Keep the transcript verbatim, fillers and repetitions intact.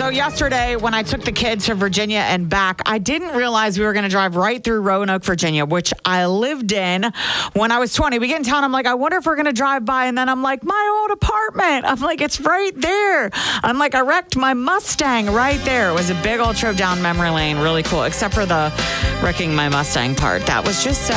So yesterday when I took the kids to Virginia and back, I didn't realize we were going to drive right through Roanoke, Virginia, which I lived in when I was twenty. We get in town. I'm like, I wonder if we're going to drive by. And then I'm like, my old apartment. I'm like, it's right there. I'm like, I wrecked my Mustang right there. It was a big old trip down memory lane. Really cool, except for the wrecking my Mustang part. That was just sad.